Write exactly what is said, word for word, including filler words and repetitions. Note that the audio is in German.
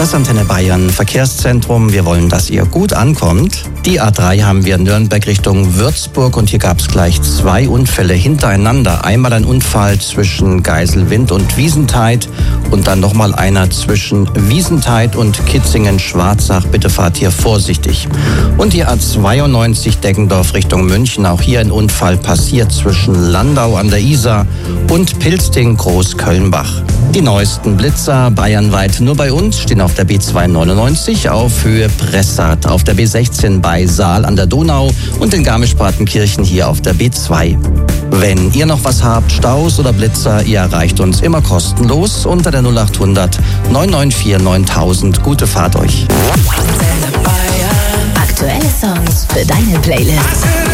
Das Antenne Bayern Verkehrszentrum. Wir wollen, dass ihr gut ankommt. Die A drei haben wir Nürnberg Richtung Würzburg und hier gab es gleich zwei Unfälle hintereinander. Einmal ein Unfall zwischen Geiselwind und Wiesentheid und dann nochmal einer zwischen Wiesentheid und Kitzingen-Schwarzach. Bitte fahrt hier vorsichtig. Und die A zweiundneunzig Deggendorf Richtung München. Auch hier ein Unfall passiert zwischen Landau an der Isar und Pilsting-Großkölnbach. Die neuesten Blitzer bayernweit nur bei uns stehen auf der B zweihundertneunundneunzig auf Höhe Pressart, auf der B sechzehn bei Saal an der Donau und in Garmisch-Partenkirchen hier auf der B zwei. Wenn ihr noch was habt, Staus oder Blitzer, ihr erreicht uns immer kostenlos unter der null acht hundert neun neun vier neuntausend. Gute Fahrt euch. Aktuelle Songs für deine Playlist.